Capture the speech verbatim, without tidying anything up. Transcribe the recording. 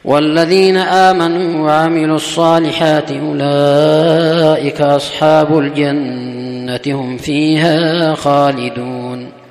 والذين آمنوا وعملوا الصالحات أولئك أصحاب الجنة هم فيها خالدون.